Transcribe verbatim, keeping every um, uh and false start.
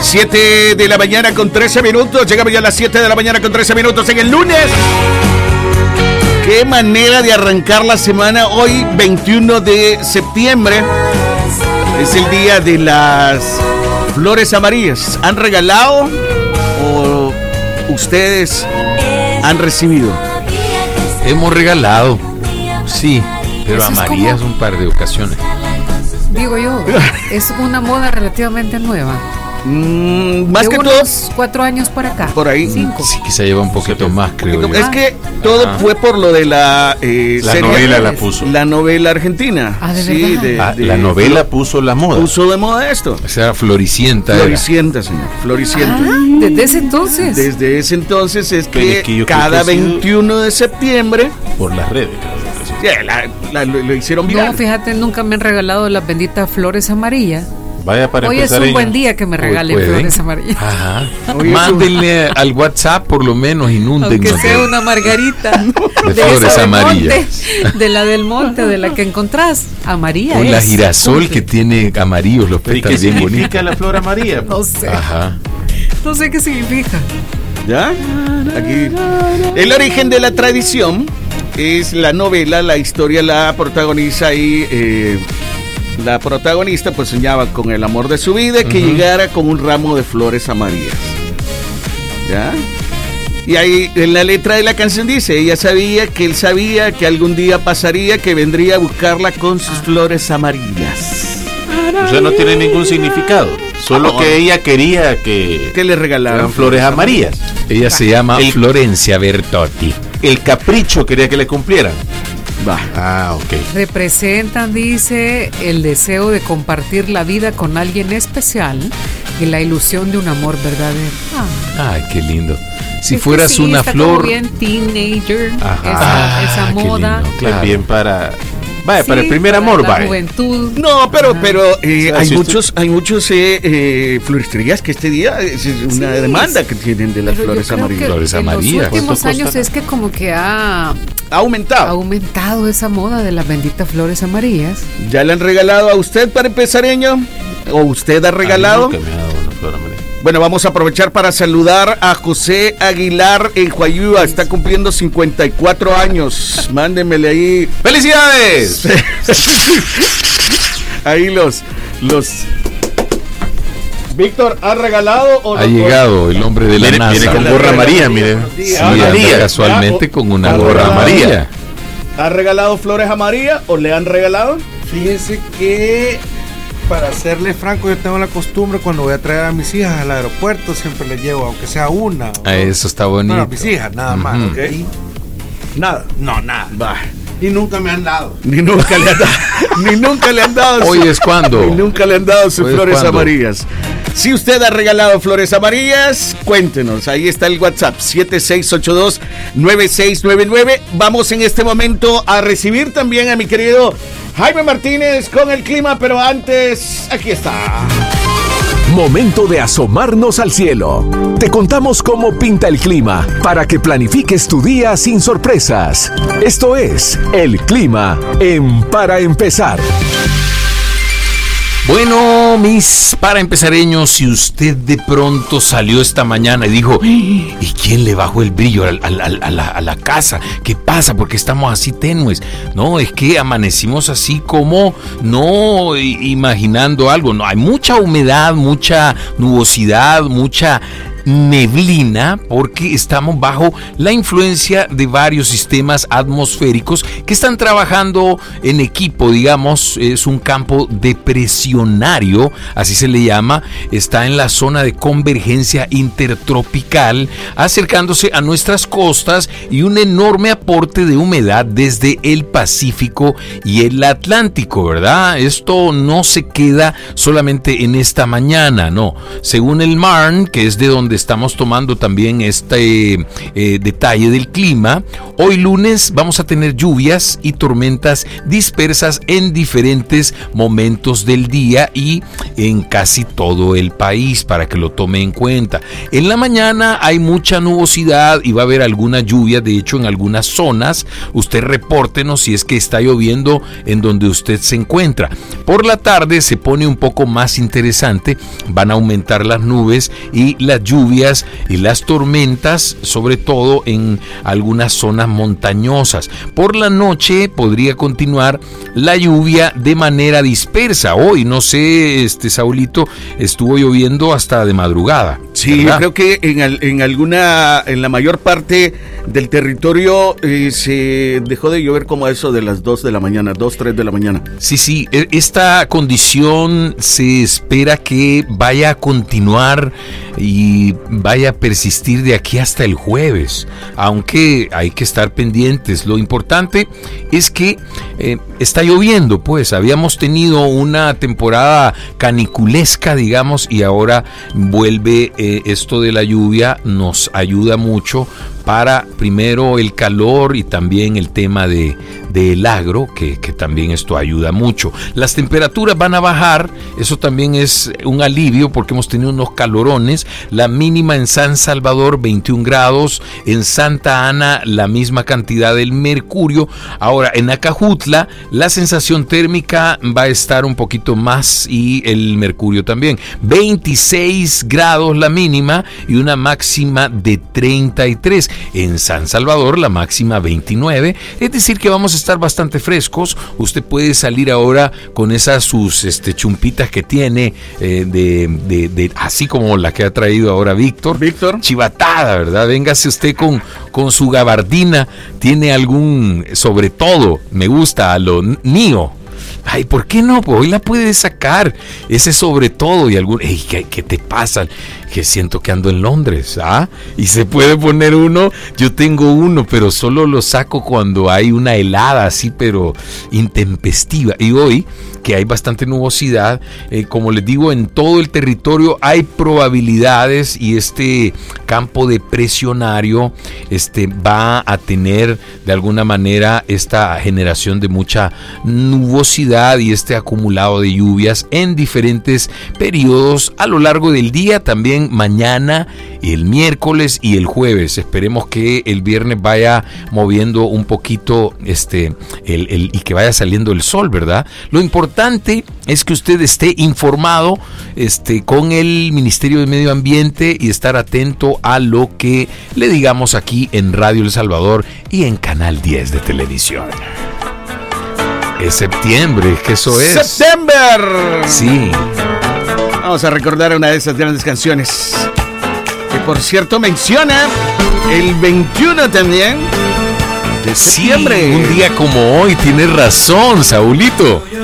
siete de la mañana con trece minutos. Llegamos ya a las siete de la mañana con trece minutos en el lunes. Qué manera de arrancar la semana. Hoy, veintiuno de septiembre, es el día de las flores amarillas. ¿Han regalado o ustedes han recibido? Hemos regalado, sí, pero amarillas un par de ocasiones. Digo yo, es una moda relativamente nueva. Mm, más de que unos todo cuatro años para acá. Por ahí. Cinco. Sí, quizá lleva un poquito más, creo yo. Es que todo Ajá. fue por lo de la eh, La serie, novela la puso. La novela argentina. Ah, ¿de sí, verdad? de, Ah, de- la novela puso la moda. puso de moda esto. O sea, floricienta. era. Floricienta, señor. Floricienta. Ah, desde ese entonces. Desde ese entonces es Pero que, es que yo creo cada que ha sido- veintiuno de septiembre Por las redes, creo. ya, la- la- lo, lo hicieron No, viral. fíjate, nunca me han regalado las benditas flores amarillas. Vaya para Hoy es empezar. un ella. buen día que me regalen Hoy pueden. flores amarillas. Ajá. Oye, Mándenle al WhatsApp, por lo menos, inúndennos Aunque sea de, una margarita de esa flores del amarillas. monte, de la del monte, de la que encontrás. Amarilla O la es. girasol Cumple. que tiene amarillos, los ¿Y qué pétalos bien significa bonitos. la flor amarilla? No sé. Ajá. No sé qué significa. ¿Ya? Aquí. El origen de la tradición es la novela, la historia la protagoniza ahí. Eh, la protagonista pues soñaba con el amor de su vida que Ujú. llegara con un ramo de flores amarillas. ¿Ya? Y ahí en la letra de la canción dice, ella sabía que él sabía que algún día pasaría, que vendría a buscarla con sus flores amarillas. O sea, no tiene ningún significado. Solo No. que ella quería que ¿Qué le regalaron? eran flores amarillas. Ella se llama El- Florencia Bertotti. El capricho quería que le cumplieran. Va. Ah, ok. Representan, dice, el deseo de compartir la vida con alguien especial y la ilusión de un amor verdadero. Ah, Ay, qué lindo. Si es que fueras sí, una está como flor. bien teenager, Ajá. esa, Ah, esa qué moda. lindo, claro. Es bien para. Vaya, para el Sí, primer para amor, la vaya. juventud. No, pero, Ajá. pero eh, O sea, hay, si usted- muchos, hay muchos eh, eh, floristerías que este día es una Sí, demanda sí. que tienen de las Pero yo flores creo amarillas. que Flores en amarillas. los últimos ¿Cuánto años costará? es que como que ha Ha aumentado. aumentado esa moda de las benditas flores amarillas. ¿Ya le han regalado a usted para empezareño? ¿O usted ha regalado? A mí nunca me ha dado una flor amarilla. Bueno, vamos a aprovechar para saludar a José Aguilar en Huayúa. Está cumpliendo cincuenta y cuatro años. Mándenmele ahí. ¡Felicidades! Ahí los, los. Víctor, ¿ha regalado o no? Ha llegado el hombre de la Viene, NASA. viene con gorra amarilla, mire. Sí, Ah, anda amarilla. casualmente Ah, con una ¿ha gorra regalado? amarilla. ¿Ha regalado flores amarillas o le han regalado? Fíjese que, para serle franco, yo tengo la costumbre cuando voy a traer a mis hijas al aeropuerto, siempre les llevo, aunque sea una. o Ah, dos. eso está bonito. Bueno, a mis hijas, nada más. Ujú. ¿ok? Nada, no, nada. Va. Y nunca me han dado. Ni nunca le han dado. Ni nunca le han dado. su- Hoy es cuando. Ni nunca le han dado sus Hoy es flores cuando. amarillas. Si usted ha regalado flores amarillas, cuéntenos. Ahí está el WhatsApp, siete seis ocho dos nueve seis nueve nueve. Vamos en este momento a recibir también a mi querido Jaime Martínez con el clima, pero antes, aquí está. Momento de asomarnos al cielo. Te contamos cómo pinta el clima para que planifiques tu día sin sorpresas. Esto es el clima en Para Empezar. Bueno, mis para empezareños, si usted de pronto salió esta mañana y dijo, ¿y quién le bajó el brillo al- al- al- a, la, a la casa? ¿Qué pasa? ¿Por qué estamos así tenues? No, es que amanecimos así como no i- imaginando algo. No, hay mucha humedad, mucha nubosidad, mucha neblina, porque estamos bajo la influencia de varios sistemas atmosféricos que están trabajando en equipo, digamos, es un campo depresionario, así se le llama, está en la zona de convergencia intertropical, acercándose a nuestras costas y un enorme aporte de humedad desde el Pacífico y el Atlántico, ¿verdad? Esto no se queda solamente en esta mañana, no. Según el M A R N, que es de donde donde estamos tomando también este eh, detalle del clima. Hoy lunes vamos a tener lluvias y tormentas dispersas en diferentes momentos del día y en casi todo el país, para que lo tome en cuenta. En la mañana hay mucha nubosidad y va a haber alguna lluvia, de hecho en algunas zonas. Usted repórtenos si es que está lloviendo en donde usted se encuentra. Por la tarde se pone un poco más interesante, van a aumentar las nubes y las lluvias y las tormentas, sobre todo en algunas zonas montañosas. Por la noche podría continuar la lluvia de manera dispersa. Hoy, no sé, este Saulito, estuvo lloviendo hasta de madrugada. Sí, ¿verdad? creo que en, al- en alguna, en la mayor parte del territorio eh, se dejó de llover como a eso de las dos de la mañana, dos, tres de la mañana. Sí, sí, e- esta condición se espera que vaya a continuar y vaya a persistir de aquí hasta el jueves, aunque hay que estar pendientes. Lo importante es que eh, está lloviendo, pues habíamos tenido una temporada caniculesca, digamos, y ahora vuelve eh, esto de la lluvia, nos ayuda mucho para primero el calor y también el tema de del agro, que, que también esto ayuda mucho. Las temperaturas van a bajar, eso también es un alivio porque hemos tenido unos calorones. La mínima en San Salvador veintiún grados, en Santa Ana la misma cantidad del mercurio. Ahora en Acajutla la sensación térmica va a estar un poquito más y el mercurio también. veintiséis grados la mínima y una máxima de treinta y tres. En San Salvador la máxima veintinueve, es decir que vamos a estar bastante frescos. Usted puede salir ahora con esas sus este, chumpitas que tiene, eh, de, de, de, así como la que ha traído ahora Víctor. Víctor. Chivatada, ¿verdad? Véngase usted con, con su gabardina, tiene algún, sobre todo, me gusta a lo Nio. Ay, ¿por qué no? Pues hoy la puede sacar, ese sobre todo y algún... Ey, ¿qué, ¿qué te pasa? Que siento que ando en Londres, ¿ah? Y se puede poner uno, yo tengo uno, pero solo lo saco cuando hay una helada así, pero intempestiva. Y hoy, que hay bastante nubosidad, eh, como les digo, en todo el territorio hay probabilidades y este campo depresionario este, va a tener de alguna manera esta generación de mucha nubosidad y este acumulado de lluvias en diferentes periodos a lo largo del día, también mañana, el miércoles y el jueves. Esperemos que el viernes vaya moviendo un poquito este el, el, y que vaya saliendo el sol, ¿verdad? Lo importante es que usted esté informado este, con el Ministerio de Medio Ambiente y estar atento a lo que le digamos aquí en Radio El Salvador y en Canal diez de televisión. Es septiembre, que eso es. ¡September! Sí. Vamos a recordar una de esas grandes canciones que, por cierto, menciona el veintiuno también de septiembre. Sí, un día como hoy, tienes razón, Saulito.